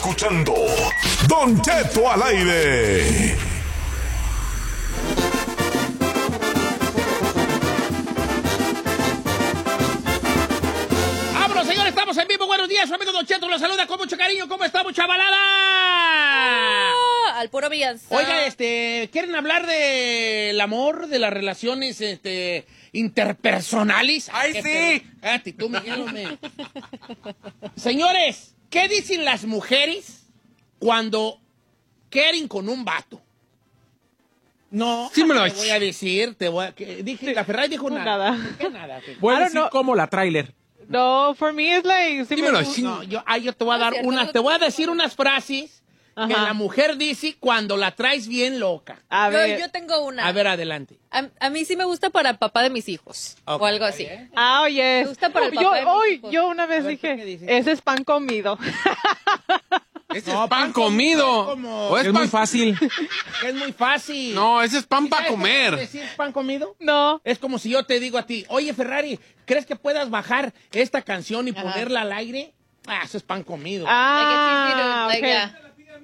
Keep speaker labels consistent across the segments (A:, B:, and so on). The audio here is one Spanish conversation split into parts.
A: escuchando Don Cheto al aire.
B: ¡Vámonos, señores! Estamos en vivo. Buenos días, su amigo Don Cheto los saluda con mucho cariño. ¿Cómo estamos, chavalada?
C: Al puro Villanza.
B: Oiga, ¿quieren hablar del amor, de las relaciones, interpersonales?
D: ¡Ay, sí!
B: Cállate, tú, Miguel, hombre. Señores, ¿qué dicen las mujeres cuando quieren con un vato? No,
D: Sí me lo
B: te voy a decir, dije, la Ferrari dijo nada.
E: Nada.
B: ¿Por qué nada?
D: Puedes
E: I don't
D: decir
E: know.
D: como la trailer.
E: No, for me it's like... sí me
D: Dímelo,
E: gusta.
B: No, yo te voy a dar
C: cierto,
B: te voy a decir unas frases que
E: Ajá.
B: la mujer dice cuando la traes bien loca.
E: A ver.
C: Yo tengo una.
B: A ver, adelante.
C: A mí sí me gusta para el papá de mis hijos.
B: Ok,
C: O algo así.
B: está bien.
E: Ah, oye.
C: Me gusta para el papá de mis hijos.
E: Yo una vez
B: A ver, ¿tú qué
E: dije,
B: dices?
E: ese es pan comido.
D: Ese
B: No,
D: es pan
B: pan
D: comido.
B: comido, como-
D: O es
F: Es
D: pan
F: muy fácil.
B: Es muy fácil.
D: No, ese es pan
B: ¿Sí
D: para
B: sabes qué quiere
D: comer.
B: decir pan comido?
E: No.
B: Es como si yo te digo a ti, oye, Ferrari, ¿crees que puedas bajar esta canción y
C: Ajá.
B: ponerla al aire? Ah, eso es pan comido.
E: Ah,
C: Like,
E: ok.
C: yeah.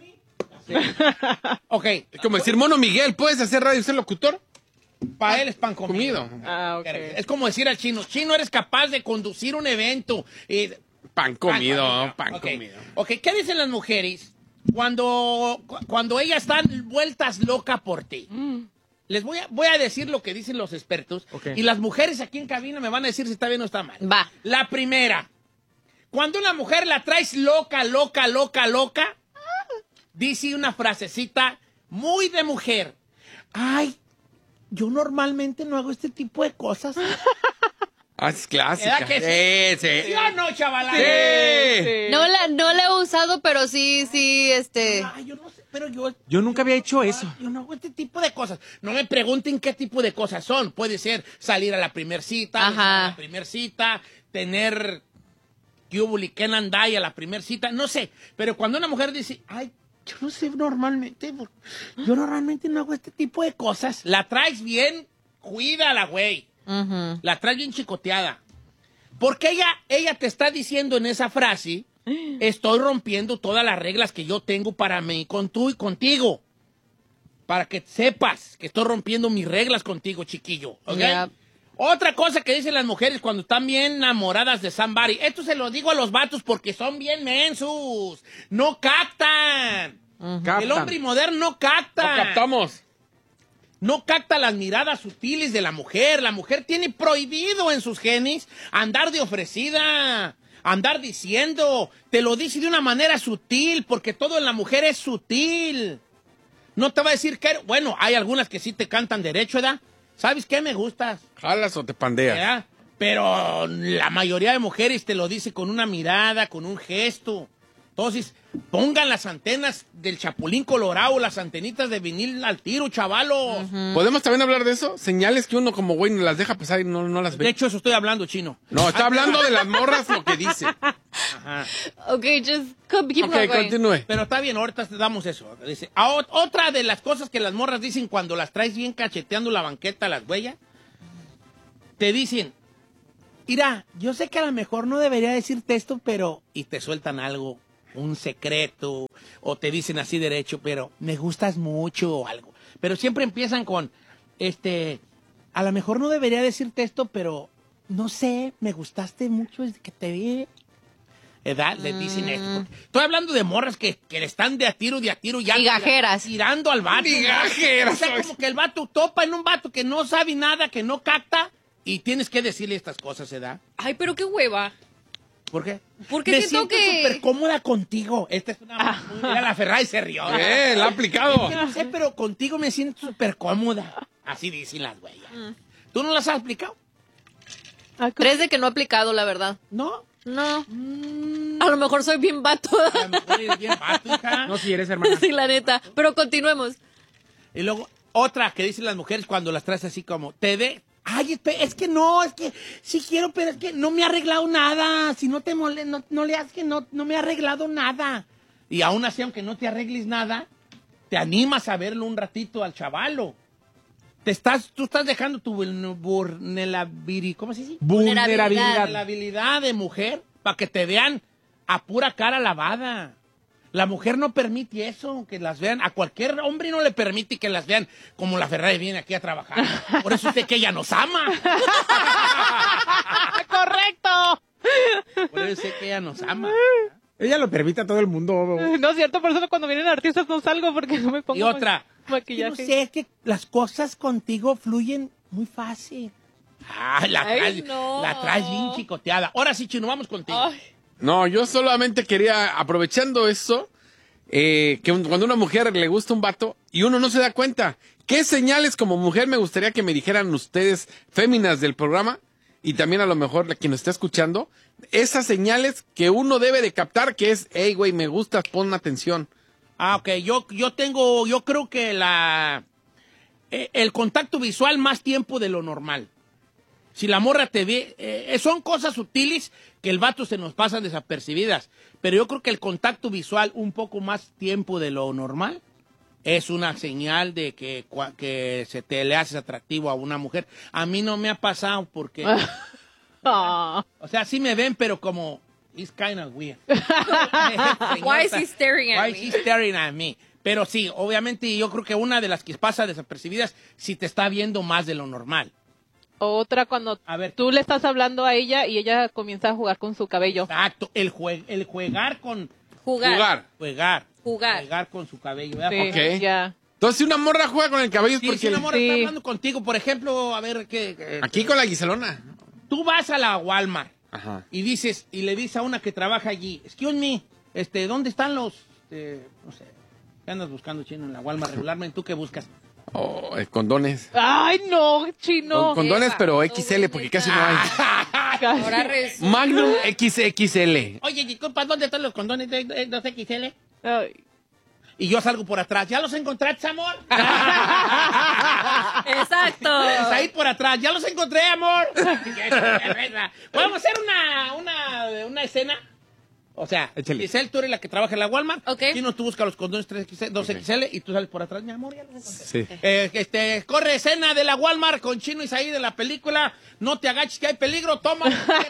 B: Ok,
D: Es como decir, mono Miguel, ¿puedes hacer radio y ser locutor?
B: para él es pan comido.
D: Comido.
E: Ah, ok.
B: Es como decir al chino, chino, eres capaz de conducir un evento.
D: Pan comido, pan
B: Ok.
D: comido.
B: Ok, ¿qué dicen las mujeres cuando ellas están vueltas locas por ti? Les voy a decir lo que dicen los expertos.
F: Ok.
B: Y las mujeres aquí en cabina me van a decir si está bien o está mal.
C: Va.
B: La primera. Cuando una mujer la traes loca, dice una frasecita muy de mujer. Ay, yo normalmente no hago este tipo de cosas.
D: Ah, es clásica.
B: ¿Verdad que
D: Sí,
B: ¿Sí
D: sí.
B: o no, chavalada?
D: Sí.
E: Sí.
C: No la he usado, pero sí,
B: Ay, yo no sé, pero yo...
F: Yo nunca había hecho eso.
B: Yo no hago este tipo de cosas. No me pregunten qué tipo de cosas son. Puede ser salir a la primer cita,
C: Ajá.
B: besar a la primer cita, tener yubuli, ken andai a la primer cita, no sé. Pero cuando una mujer dice, ay, yo no sé normalmente, yo normalmente no hago este tipo de cosas, la traes bien, cuídala, güey. La traes bien chicoteada. Porque ella te está diciendo en esa frase, estoy rompiendo todas las reglas que yo tengo para mí, con tú y contigo. Para que sepas que estoy rompiendo mis reglas contigo, chiquillo. ¿Ok?
C: Yeah.
B: Otra cosa que dicen las mujeres cuando están bien enamoradas de somebody. Esto se lo digo a los vatos porque son bien mensos. No captan.
F: Captan.
B: El hombre moderno no
D: No
B: capta.
D: captamos.
B: No capta las miradas sutiles de la mujer. La mujer tiene prohibido en sus genes andar de ofrecida, andar diciendo. Te lo dice de una manera sutil, porque todo en la mujer es sutil. No te va a decir que... Bueno, hay algunas que sí te cantan derecho, ¿verdad? ¿Sabes qué? Me gustas,
D: Jalas o te pandeas.
B: ¿verdad? Pero la mayoría de mujeres te lo dice con una mirada, con un gesto. Entonces, pongan las antenas del Chapulín Colorado, las antenitas de vinil al tiro, chavalos.
D: ¿Podemos también hablar de eso? Señales que uno como güey no las deja pasar y no las
B: De
D: ve.
B: hecho, eso estoy hablando, chino.
D: No, está hablando de las morras lo que dice.
B: Ajá.
C: Ok, just keep
D: Ok,
C: going.
D: continúe.
B: Pero está bien, ahorita te damos eso. Dice, otra de las cosas que las morras dicen cuando las traes bien cacheteando la banqueta, las huellas, te dicen, mira, yo sé que a lo mejor no debería decirte esto, pero... Y te sueltan algo, un secreto, o te dicen así derecho, pero me gustas mucho o algo. Pero siempre empiezan con, a lo mejor no debería decirte esto, pero no sé, me gustaste mucho desde que te vi. ¿Edad? Les dicen esto. Porque estoy hablando de morras que le están de a tiro ya.
C: Migajeras.
B: Tirando al vato.
D: Migajeras.
B: O sea, como que el vato topa en un vato que no sabe nada, que no capta, y tienes que decirle estas cosas, ¿edad?
C: Ay, pero qué hueva.
B: ¿Por qué?
C: Porque
B: Me
C: siento
B: siento
C: que...
B: súper cómoda contigo. Esta es una... Mira, la Ferrari se rió.
D: La ha aplicado.
B: Es que no sé, pero contigo me siento súper cómoda. Así dicen las güeyes. ¿Tú no las has aplicado?
C: Tres de que no he aplicado, la verdad.
B: ¿No?
C: No. A lo mejor soy bien vato.
B: A lo mejor eres bien vato, hija.
F: No, si eres hermana.
C: Sí, la neta. Pero continuemos.
B: Y luego, otra que dicen las mujeres cuando las traes así como, ay, es que sí quiero, pero es que no me ha arreglado nada. Si no te molesta, no le hagas que no me ha arreglado nada. Y aún así, aunque no te arregles nada, te animas a verlo un ratito al chavalo. Tú estás dejando tu vulnerabilidad, ¿cómo se dice?
C: Vulnerabilidad.
B: Vulnerabilidad de mujer para que te vean a pura cara lavada. La mujer no permite eso, que las vean. A cualquier hombre no le permite que las vean como la Ferrari viene aquí a trabajar. Por eso sé que ella nos ama.
E: ¡Correcto!
B: Por eso sé que ella nos ama.
F: Ella lo permite a todo el mundo.
E: No es cierto, por eso cuando vienen artistas no salgo porque no me pongo
B: Y otra.
E: maquillaje.
B: No sé, es que las cosas contigo fluyen muy fácil. Ah, la
C: Ay,
B: traes,
C: no.
B: la traes bien chicoteada. Ahora sí, Chino, vamos contigo.
C: Ay,
D: No, yo solamente quería, aprovechando eso, cuando a una mujer le gusta un vato y uno no se da cuenta, ¿qué señales como mujer me gustaría que me dijeran ustedes, féminas del programa, y también a lo mejor quien nos está escuchando, esas señales que uno debe de captar, que es, hey, güey, me gustas, pon atención?
B: Ah, ok. Yo creo que el contacto visual más tiempo de lo normal. Si la morra te ve, son cosas sutiles que el vato se nos pasan desapercibidas, pero yo creo que el contacto visual un poco más tiempo de lo normal es una señal de que se te le haces atractivo a una mujer. A mí no me ha pasado porque,
E: Ah.
B: o sea, sí me ven, pero como, it's kind of weird.
C: why is he staring at
B: Why
C: me?
B: is he staring at me? Pero sí, obviamente yo creo que una de las que pasa desapercibidas si te está viendo más de lo normal.
E: Otra cuando
B: A ver.
E: tú le estás hablando a ella y ella comienza a jugar con su cabello.
B: Exacto, el jugar con
C: Jugar.
B: jugar con su cabello, ¿verdad?
E: Sí,
B: Porque
D: Ok.
E: ya.
D: Entonces, si una morra juega con el cabello es
B: si
D: porque...
B: una morra
E: Sí.
B: está hablando contigo, por ejemplo, a ver qué
D: Aquí con la Giselona.
B: tú vas a la Walmart
D: Ajá.
B: y le dices a una que trabaja allí, excuse me, ¿dónde están los no sé, qué andas buscando, Chino, en la Walmart regularmente? ¿Tú qué buscas?
D: Oh, condones.
E: Ay, no, Chino.
D: Condones,
C: Eva,
D: pero
C: no,
D: XL,
C: güey,
D: porque
C: neta.
D: casi no hay.
C: Ahora resulta.
D: Magnum XXL.
B: Oye, disculpa, ¿dónde están los condones de los XL?
E: Ay.
B: Y yo salgo por atrás. ¿Ya los encontraste, amor?
C: Exacto.
B: Ahí por atrás. ¿Ya los encontré, amor? ¿Podemos hacer una escena? O sea,
F: Échale.
B: Giselle, tú eres la que trabaja en la Walmart.
C: Ok.
B: Y tú buscas los condones 3XL, 2XL y tú sales por atrás. Mi amor, ya los encontré.
F: Sí.
B: Corre escena de la Walmart con Chino Isaí de la película. No te agaches que hay peligro. Toma.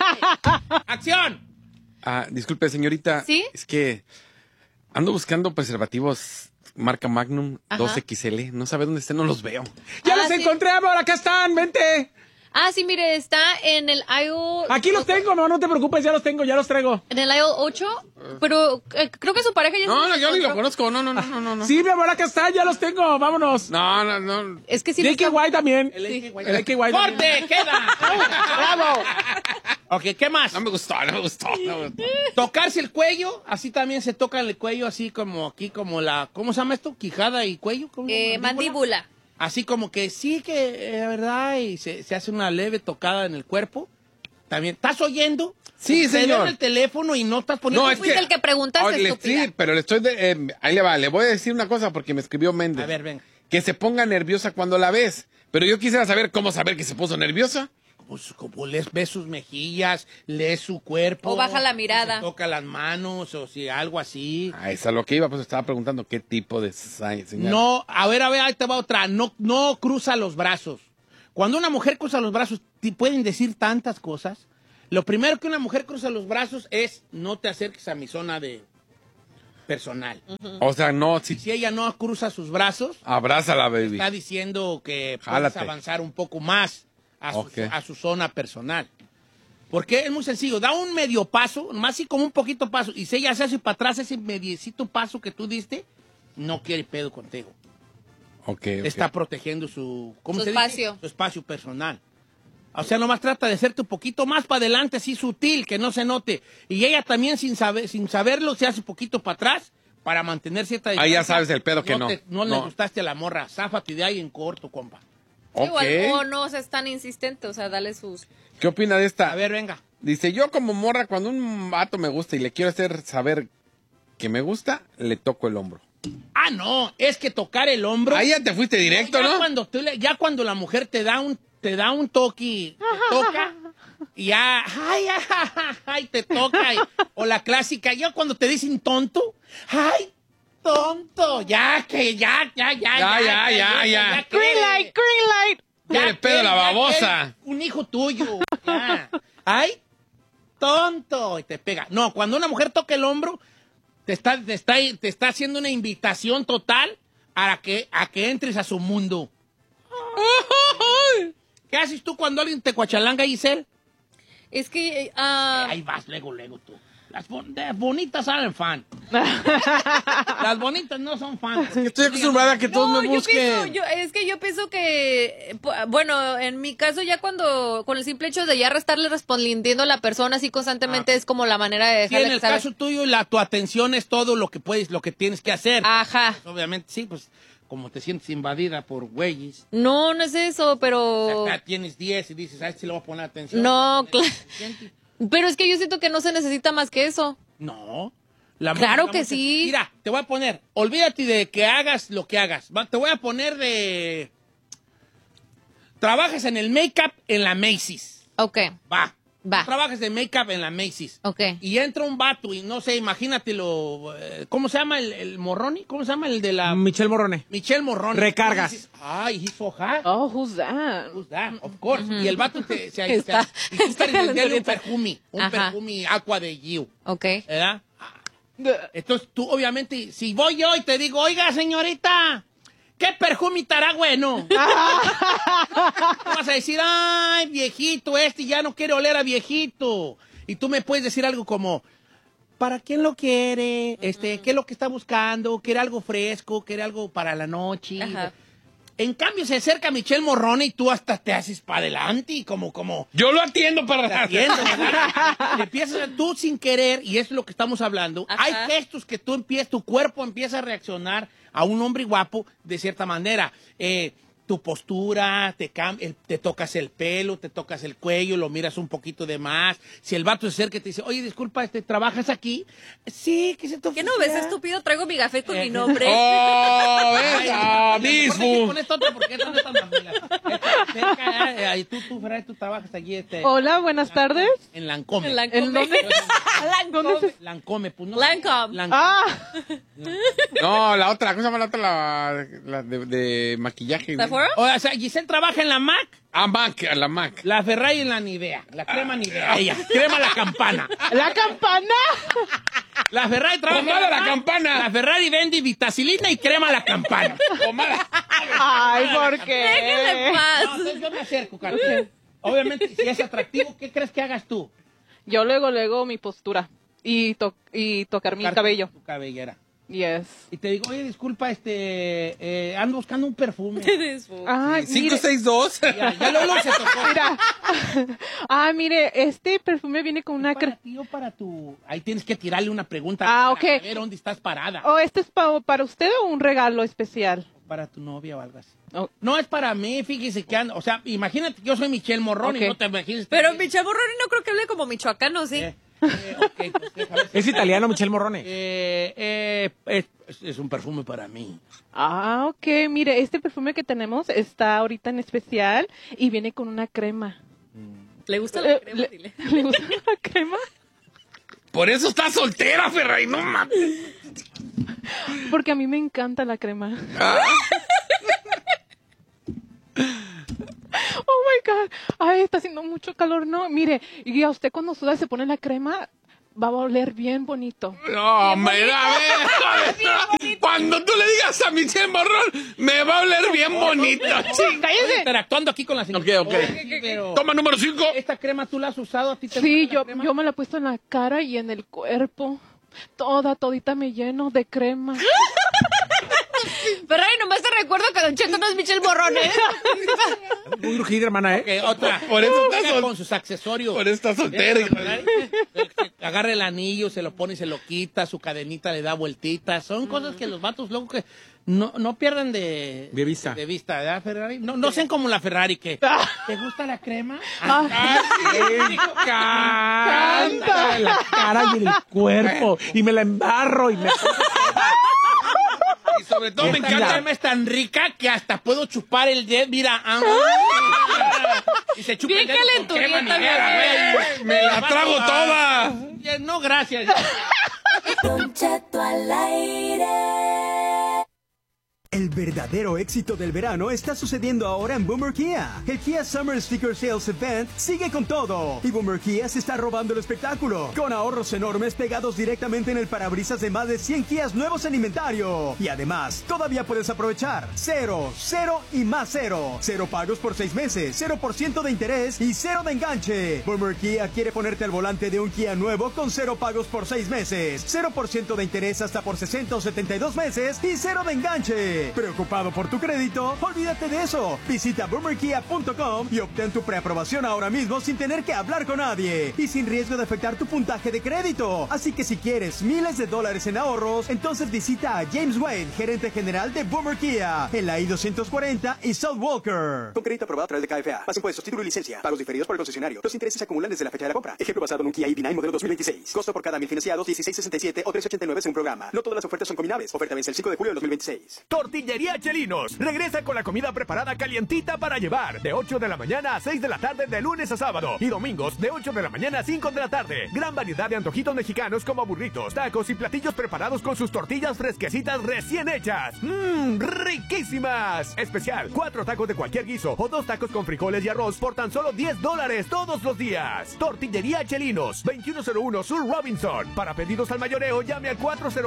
B: ¡Acción!
D: Ah, disculpe, señorita.
C: ¿Sí?
D: Es que ando buscando preservativos marca Magnum
C: Ajá.
D: 2XL. No sabe dónde estén, no los veo.
F: ¡Ya
C: Ah,
F: los
C: sí.
F: encontré, amor! ¡Acá están! ¡Vente!
C: Ah, sí, mire, está en el aisle...
F: Aquí los tengo, no te preocupes, ya los tengo, ya los traigo.
C: En el aisle 8, pero creo que su pareja ya
D: No,
C: se
D: no, yo ni lo
C: encontró.
D: conozco. No.
F: Sí, mi amor, acá están, ya los tengo, vámonos.
D: No.
C: Es que sí.
F: Nicky White también.
B: El
F: El Nicky White también.
B: ¡Corte! ¡Queda! ¡Bravo! Ok, ¿qué más?
D: No me gustó.
B: Tocarse el cuello, así también se toca el cuello, así como aquí, como la, ¿cómo se llama esto? Quijada y cuello. ¿Cómo se llama?
C: Mandíbula.
B: Así como que sí, que verdad, y se hace una leve tocada en el cuerpo. También, ¿estás oyendo?
D: Sí,
B: Te
D: señor.
B: dan el teléfono y no estás poniendo...
D: No, es
C: Fuiste el que preguntaste, estúpida.
D: Sí, pero le estoy... ahí le va, le voy a decir una cosa porque me escribió Méndez.
B: A ver, venga.
D: Que se ponga nerviosa cuando la ves. Pero yo quisiera saber cómo saber que se puso nerviosa.
B: Pues como ves sus mejillas, lees su cuerpo.
C: O baja la mirada.
B: Si se toca las manos o si algo así.
D: Ah, es a lo que iba, pues estaba preguntando qué tipo de señal.
B: No, a ver, ahí te va otra. No cruza los brazos. Cuando una mujer cruza los brazos, pueden decir tantas cosas. Lo primero que una mujer cruza los brazos es no te acerques a mi zona de personal.
D: O sea, no, si
B: Si ella no cruza sus brazos,
D: abrázala, baby.
B: está diciendo que puedes
D: Jálate.
B: avanzar un poco más
D: Ok.
B: a su zona personal. Porque es muy sencillo, da un medio paso, más así como un poquito paso, y si ella se hace para atrás ese mediecito paso que tú diste, no quiere pedo contigo.
D: Ok.
B: Está protegiendo su, ¿cómo
C: Su
B: se dice?
C: espacio.
B: Su espacio personal. O sea, nomás trata de hacerte un poquito más para adelante, así sutil, que no se note. Y ella también, sin saberlo, se hace un poquito para atrás para mantener cierta
D: Ahí ya sabes el pedo que no.
B: No le
D: No.
B: gustaste a la morra. Záfate de ahí en corto, compa.
C: Sí,
D: Ok.
C: igual, o no seas tan insistente, o sea, dale sus...
D: ¿Qué opina de esta?
B: A ver, venga.
D: Dice, yo como morra, cuando un vato me gusta y le quiero hacer saber que me gusta, le toco el hombro.
B: Ah, no, es que tocar el hombro.
D: Ahí ya te fuiste directo,
B: ya
D: ¿no?
B: ya cuando la mujer te da un toque, te toca, y ya, ay, te toca. O la clásica, ya cuando te dicen tonto, ay, tonto, ya.
D: Ya.
B: que-
E: Green light, green light.
D: Tiene pedo
B: que-
D: la
B: ya
D: babosa.
B: que es un hijo tuyo, ya. Ay, tonto, y te pega. No, cuando una mujer toca el hombro, te está haciendo una invitación total a que entres a su mundo. ¿Qué haces tú cuando alguien te cuachalanga, Giselle?
C: Es que...
B: Ahí vas, luego tú. Las bonitas salen fan. Las bonitas no son fan.
D: Estoy acostumbrada a que todos me
C: yo
D: busquen.
C: pienso que, bueno, en mi caso ya cuando, con el simple hecho de ya estarle respondiendo a la persona así constantemente es como la manera de
B: Sí,
C: dejarle
B: en el
C: saber.
B: caso tuyo, tu atención es todo lo que puedes, lo que tienes que hacer.
C: Ajá.
B: Pues, obviamente, sí, pues, como te sientes invadida por güeyes.
C: No es eso, pero...
B: Acá tienes 10 y dices, a este le voy a poner atención.
C: No, claro. Pero es que yo siento que no se necesita más que eso.
B: No.
C: Claro que sí.
B: Mira, te voy a poner, olvídate de que hagas lo que hagas. Te voy a poner de... Trabajas en el make-up en la Macy's.
C: Ok.
B: Va.
C: Va.
B: Trabajas de make-up en la Macy's.
C: Ok.
B: Y entra un vato y no sé, imagínatelo. ¿Cómo se llama el Morroni? ¿Cómo se llama el de la...
F: Michelle Morrone.
B: Michelle Morroni.
F: Recargas.
B: Y dices, ay, he's so hot.
E: Oh, who's that?
B: Who's that? Of course. Y el vato y tú
C: Está
B: quieres venderle un
C: ahorita.
B: perfume. Un
C: Ajá.
B: perfume Aqua de Giu.
C: Ok.
B: ¿Verdad? Entonces tú, obviamente, si voy yo y te digo, oiga, señorita, ¿qué perfume estará bueno? Tú vas a decir, ay, viejito, ya no quiere oler a viejito. Y tú me puedes decir algo como, ¿para quién lo quiere? ¿Qué es lo que está buscando? ¿Quiere algo fresco? ¿Quiere algo para la noche?
C: Ajá.
B: En cambio, se acerca Michelle Morrone y tú hasta te haces para adelante y como...
D: Yo lo atiendo para
B: Te atiendo, ¿verdad? Le empiezas tú sin querer, y es lo que estamos hablando.
C: Ajá.
B: Hay gestos que tu cuerpo empieza a reaccionar a un hombre guapo de cierta manera. Tu postura, te tocas el pelo, te tocas el cuello, lo miras un poquito de más. Si el vato se acerca y te dice, oye, disculpa, ¿trabajas aquí? Sí, ¿qué se te
C: ¿Qué no ves, estúpido? Traigo mi gafet con mi nombre.
D: ¡Oh,
B: Ay,
D: venga,
B: mejor deje
D: mismo!
B: con esto otra porque esta no está mamila. Ahí tú, Ferrari, tú trabajas allí
E: Hola, buenas tardes.
B: en Lancome.
C: En Lancome.
E: ¿En dónde? ¿Dónde se-
B: Lancome, pues no.
C: Lancome.
E: Ah,
D: No, la otra, ¿cómo se llama la otra? La de maquillaje.
C: ¿Sephora?
B: O sea, Giselle trabaja en la MAC,
D: Ah, Mac, la Mac.
B: la Ferrari en la Nivea, la crema Nivea. Ella, crema la campana.
E: la campana.
B: La Ferrari trabaja
D: Pomada
B: en
D: la
B: MAC,
D: campana.
B: La Ferrari vende vitacilina y crema la campana.
D: Pomada.
E: Ay, ¿por
C: Déjenle
E: qué?
B: No,
C: paz.
B: entonces yo me acerco, Carlos. Obviamente, si es atractivo, ¿qué crees que hagas tú?
E: Yo luego mi postura y tocar mi cabello.
B: Tu cabellera.
E: Yes.
B: Y te digo, oye, disculpa, ando buscando un perfume.
E: Ay, mire,
D: 562.
B: Ya luego se tocó.
E: mira. Ah, mire, este perfume viene con una
B: ¿Para ti o para tu...? Ahí tienes que tirarle una pregunta.
E: Ah,
B: para
E: ok.
B: saber dónde estás parada.
E: Oh, ¿este es para usted o un regalo especial?
B: Para tu novia o algo así.
E: Oh.
B: No es para mí, fíjese que ando... O sea, imagínate que yo soy Michelle Morrone
E: Ok.
B: y no te imagines...
C: Pero mi chavo Ronnie no creo que hable como michoacano, ¿sí?
B: Ok, pues déjame ver.
F: Es italiano, Michelle Morrone.
B: Es un perfume para mí.
E: Ah, ok. Mire, este perfume que tenemos está ahorita en especial y viene con una crema.
C: ¿Le gusta la crema? Dile.
E: ¿Le gusta la crema?
D: Por eso estás soltera, Ferrari, no mames.
E: Porque a mí me encanta la crema. Oh my God. Ay, está haciendo mucho calor, ¿no? Mire, y a usted cuando suda se pone la crema, va a oler bien bonito.
D: No, mira, a ver. Cuando tú le digas a Michelle Morrón, me va a oler bien bonito.
B: Estoy interactuando aquí con la señora.
D: Ok.
B: Pero
D: Toma número 5.
B: esta crema tú la has usado, ¿a ti te
E: Sí,
B: gusta la crema?
E: yo me la he puesto en la cara y en el cuerpo. Todita me lleno de crema.
C: Ferrari, nomás te recuerdo que Don Cheto no es Michelle Morrone.
F: Muy urgida, hermana, ¿eh?
B: Ok, otra.
D: Por eso está
B: Juega con sus accesorios.
D: Por eso está soltera. hijo de-
B: Agarra el anillo, se lo pone y se lo quita, su cadenita le da vueltitas. Son cosas que los vatos luego que no pierdan de
F: vista.
B: De vista, ¿verdad, Ferrari? No sean como la Ferrari que... ¿Te gusta la crema?
F: Canta en la cara y en el cuerpo. Y me la embarro y me...
D: Y sobre todo me
B: Esta
D: encanta.
B: crema es tan rica que hasta puedo chupar el dedo. Mira, y se chupa
C: Bien
B: el dedo con
C: calenturienta,
B: crema Nivea, güey.
D: Me la trago toda.
B: No, gracias.
G: Don Cheto al aire.
H: El
G: verdadero éxito del verano está sucediendo ahora en Boomer Kia. El Kia Summer Sticker Sales Event sigue con todo y Boomer Kia se está robando el espectáculo con ahorros enormes pegados directamente en el parabrisas de más de 100 Kias nuevos en inventario. Y además, todavía puedes aprovechar 0, 0 y más 0. 0 pagos por 6 meses, 0% de interés y 0 de enganche. Boomer Kia quiere ponerte al volante de un Kia nuevo con 0 pagos por 6 meses, 0% de interés hasta por 60 o 72 meses y 0 de enganche. ¿Preocupado por tu crédito? Olvídate de eso. Visita boomerkia.com y obtén tu preaprobación ahora mismo sin tener que hablar con nadie y sin riesgo de afectar tu puntaje de crédito. Así que si quieres miles de dólares en ahorros, entonces visita a James Wade, gerente general de Boomer Kia, en la I-240 y South Walker. Con crédito aprobado a través de KFA. Más impuestos, título y licencia. Pagos diferidos por el concesionario. Los intereses se acumulan desde la fecha de la compra. Ejemplo basado en un Kia EV9 modelo 2026. Costo por cada 1000 financiados, $16.67 o $3.89 según programa. No todas las ofertas son combinables. Oferta vence el 5 de julio del 2026.
H: Tortillería Chelinos. Regresa con la comida preparada calientita para llevar. De 8 de la mañana a 6 de la tarde de lunes a sábado. Y domingos de 8 de la mañana a 5 de la tarde. Gran variedad de antojitos mexicanos como burritos, tacos y platillos preparados con sus tortillas fresquecitas recién hechas. ¡Riquísimas! Especial, 4 tacos de cualquier guiso o 2 tacos con frijoles y arroz por tan solo $10 todos los días. Tortillería Chelinos, 2101 Sur Robinson. Para pedidos al mayoreo, llame al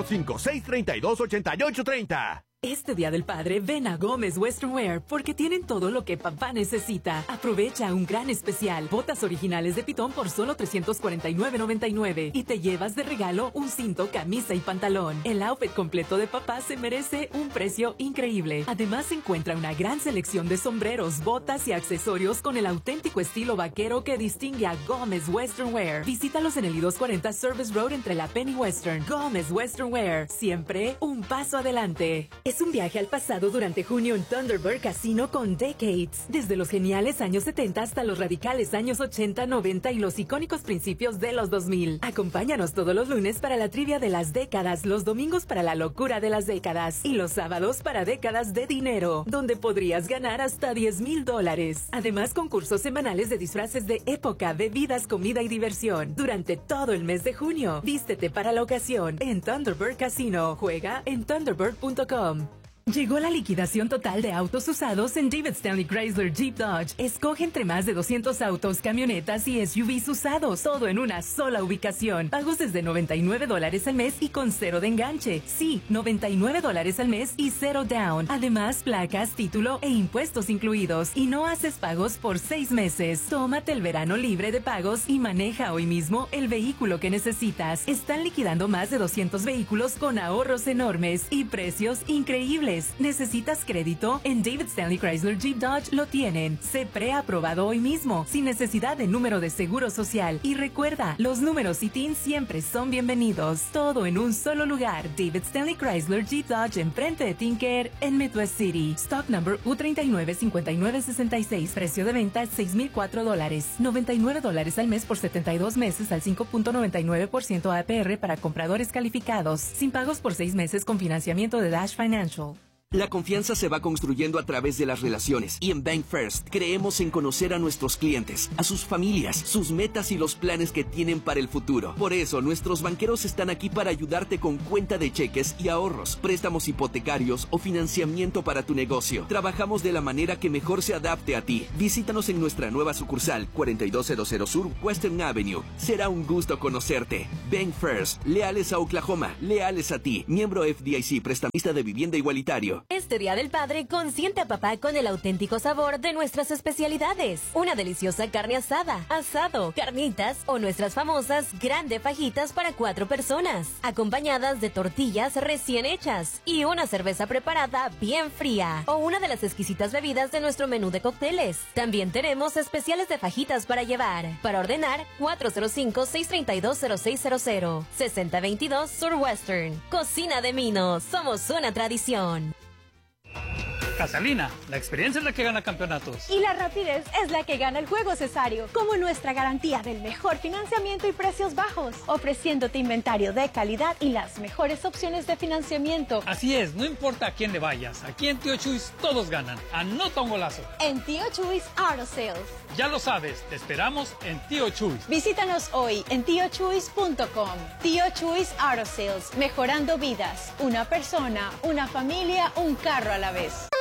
H: 405-632-8830.
I: Este Día del Padre, ven a Gómez Western Wear porque tienen todo lo que papá necesita. Aprovecha un gran especial. Botas originales de pitón por solo $349.99 y te llevas de regalo un cinto, camisa y pantalón. El outfit completo de papá se merece un precio increíble. Además, encuentra una gran selección de sombreros, botas y accesorios con el auténtico estilo vaquero que distingue a Gómez Western Wear. Visítalos en el I-240 Service Road entre la Penn y Western. Gómez Western Wear, siempre un paso adelante. Es un viaje al pasado durante junio en Thunderbird Casino con Decades. Desde los geniales años 70 hasta los radicales años 80, 90 y los icónicos principios de los 2000. Acompáñanos todos los lunes para la trivia de las décadas, los domingos para la locura de las décadas y los sábados para décadas de dinero, donde podrías ganar hasta $10,000. Además, concursos semanales de disfraces de época, bebidas, comida y diversión. Durante todo el mes de junio, vístete para la ocasión en Thunderbird Casino. Juega en thunderbird.com. Llegó la liquidación total de autos usados en David Stanley Chrysler Jeep Dodge. Escoge entre más de 200 autos, camionetas y SUVs usados, todo en una sola ubicación. Pagos desde $99 al mes y con 0 de enganche. Sí, $99 al mes y 0 down. Además, placas, título e impuestos incluidos. Y no haces pagos por 6 meses. Tómate el verano libre de pagos y maneja hoy mismo el vehículo que necesitas. Están liquidando más de 200 vehículos con ahorros enormes y precios increíbles. ¿Necesitas crédito? En David Stanley Chrysler Jeep Dodge lo tienen. Sé preaprobado hoy mismo, sin necesidad de número de seguro social. Y recuerda, los números ITIN siempre son bienvenidos. Todo en un solo lugar. David Stanley Chrysler Jeep Dodge enfrente de Tinker en Midwest City. Stock number U395966. Precio de venta $6,004. $99 al mes por 72 meses al 5.99% APR para compradores calificados. Sin pagos por 6 meses con financiamiento de Dash Financial.
J: La confianza se va construyendo a través de las relaciones y en Bank First creemos en conocer a nuestros clientes, a sus familias, sus metas y los planes que tienen para el futuro. Por eso, nuestros banqueros están aquí para ayudarte con cuenta de cheques y ahorros, préstamos hipotecarios o financiamiento para tu negocio. Trabajamos de la manera que mejor se adapte a ti. Visítanos en nuestra nueva sucursal, 4200 Sur Western Avenue. Será un gusto conocerte. Bank First, leales a Oklahoma, leales a ti. Miembro FDIC, prestamista de vivienda igualitario.
K: Este Día del Padre, consiente a papá con el auténtico sabor de nuestras especialidades. Una deliciosa carne asada, asado, carnitas o nuestras famosas grande fajitas para 4 personas, acompañadas de tortillas recién hechas y una cerveza preparada bien fría o una de las exquisitas bebidas de nuestro menú de cócteles. También tenemos especiales de fajitas para llevar. Para ordenar, 405-632-0600, 6022 Sur Western. Cocina de Minos, somos una tradición.
L: Gasolina, la experiencia es la que gana campeonatos.
M: Y la rapidez es la que gana el juego, Cesario. Como nuestra garantía del mejor financiamiento y precios bajos, ofreciéndote inventario de calidad y las mejores opciones de financiamiento.
L: Así es, no importa a quién le vayas, aquí en Tío Chuys todos ganan. Anota un golazo.
M: En Tío Chuys Auto Sales.
L: Ya lo sabes, te esperamos en Tío Chuys.
M: Visítanos hoy en tiochuys.com. Tío Chuys Auto Sales, mejorando vidas. Una persona, una familia, un carro a la vez.